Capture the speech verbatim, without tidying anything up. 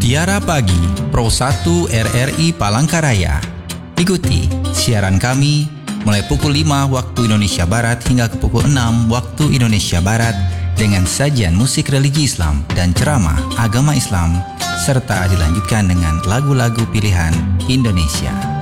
Mutiara Pagi, Pro satu R R I Palangkaraya. Ikuti siaran kami mulai pukul lima waktu Indonesia Barat hingga ke pukul enam waktu Indonesia Barat dengan sajian musik religi Islam dan ceramah agama Islam, serta dilanjutkan dengan lagu-lagu pilihan Indonesia.